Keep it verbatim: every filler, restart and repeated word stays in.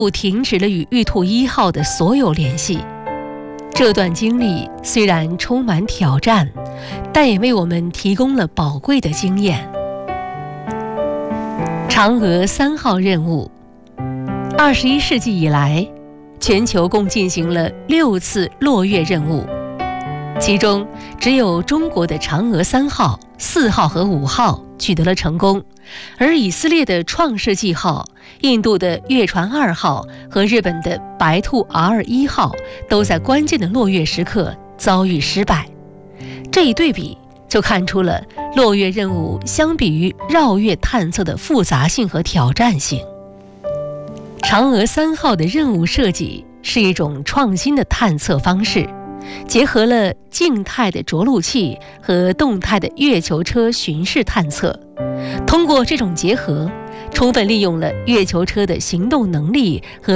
停止了与玉兔一号的所有联系。这段经历虽然充满挑战，但也为我们提供了宝贵的经验。嫦娥三号任务，二十一世纪以来，全球共进行了六次落月任务，其中只有中国的嫦娥三号、四号和五号取得了成功，而以色列的创世纪号、印度的月船二号和日本的白兔 R 一号都在关键的落月时刻遭遇失败。这一对比就看出了落月任务相比于绕月探测的复杂性和挑战性。嫦娥三号的任务设计是一种创新的探测方式，结合了静态的着陆器和动态的月球车巡视探测。通过这种结合，充分利用了月球车的行动能力和